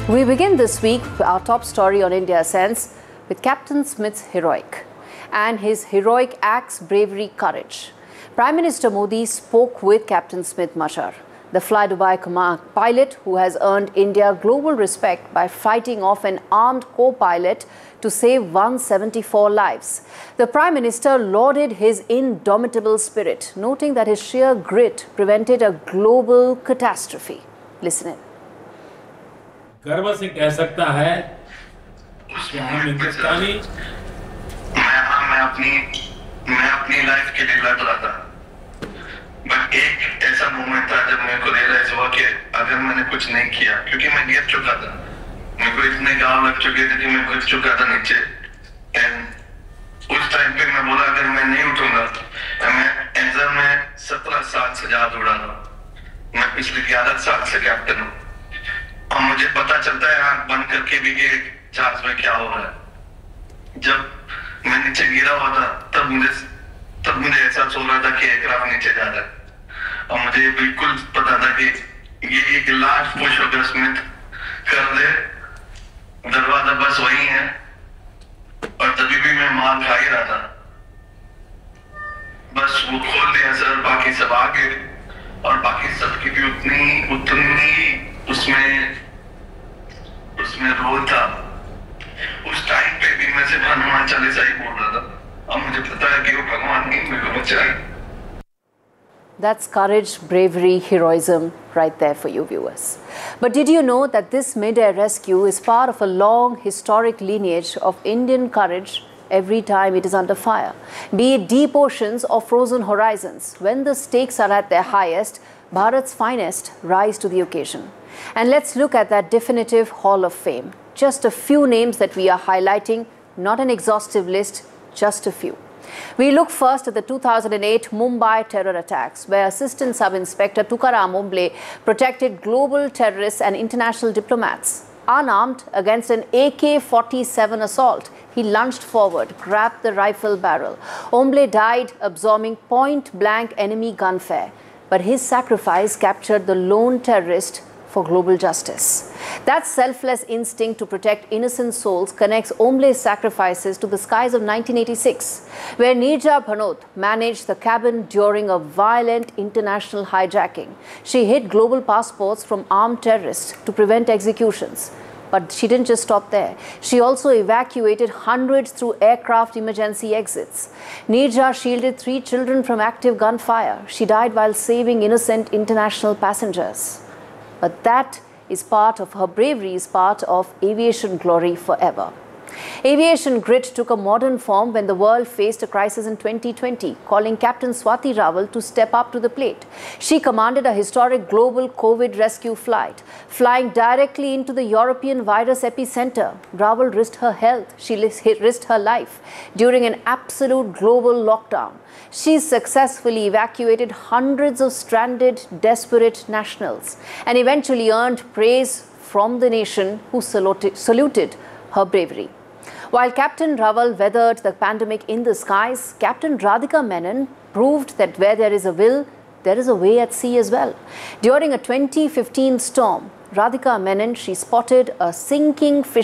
We begin this week our top story on India Ascends with Captain Smith's heroic and his heroic acts, bravery, courage. Prime Minister Modi spoke with Captain Smith Machar, the Fly Dubai command pilot who has earned India global respect by fighting off an armed co-pilot to save 174 lives. The Prime Minister lauded his indomitable spirit, noting that his sheer grit prevented a global catastrophe. Listen in. गर्व से कह सकता है कि हम हिंदुस्तानी मैं अपनी life के लिए लड़ रहा था, बट एक ऐसा मोमेंट था जब मेरे को रियलाइज हुआ कि अगर मैंने कुछ नहीं किया, क्योंकि मैं गिर चुका था, मेरे को इतने घाव लग चुके थे कि मैं गिर चुका था नीचे। एंड उस टाइम पे मैं बोला अगर मैं नहीं उठूंगा, मैं 17 साल से ज्यादा उड़ा रहा हूँ, मैं पिछले 11 साल से कैप्टन हूँ और मुझे पता चलता है आंख बंद करके भी कि जहाज में क्या हो रहा है। जब मैं नीचे गिरा हुआ था तब मुझे एहसास हो रहा था कि एयरक्राफ्ट नीचे जा रहा है और मुझे बिल्कुल पता था कि ये एक लास्ट पुश होकर स्मिथ कर दे, दरवाजा बस वही है। और तभी भी मैं मार खा ही रहा था, बस वो खोल दिया सर, बाकी सब आगे और बाकी सबकी भी उतनी उसमें रोल था। उस टाइम पे भी मैं सिर्फ हनुमान चालीसा ही बोल रहा था और मुझे पता है कि वो भगवान ही मेरे को बचाए। That's courage, bravery, heroism right there for you viewers. But did you know that this mid-air rescue is part of a long historic lineage of Indian courage every time it is under fire? Be it deep oceans or frozen horizons, when the stakes are at their highest, Bharat's finest rise to the occasion. And let's look at that definitive Hall of Fame. Just a few names that we are highlighting, not an exhaustive list, just a few. We look first at the 2008 Mumbai terror attacks, where Assistant Sub-Inspector Tukaram Omble protected global terrorists and international diplomats. Unarmed against an AK-47 assault, he lunged forward, grabbed the rifle barrel. Omble died absorbing point-blank enemy gunfire, but his sacrifice captured the lone terrorist for global justice. That selfless instinct to protect innocent souls connects Omble's sacrifices to the skies of 1986, where Neerja Bhanot managed the cabin during a violent international hijacking. She hid global passports from armed terrorists to prevent executions. But she didn't just stop there. She also evacuated hundreds through aircraft emergency exits. Neerja shielded 3 children from active gunfire. She died while saving innocent international passengers. But that is part of her bravery, is part of aviation glory forever. Aviation grit took a modern form when the world faced a crisis in 2020, calling Captain Swati Rawal to step up to the plate. She commanded a historic global COVID rescue flight, flying directly into the European virus epicenter. Rawal risked her health, she risked her life during an absolute global lockdown. She successfully evacuated hundreds of stranded, desperate nationals and eventually earned praise from the nation who saluted her bravery. While Captain Rawal weathered the pandemic in the skies, Captain Radhika Menon proved that where there is a will, there is a way at sea as well. During a 2015 storm, Radhika Menon, she spotted a sinking fish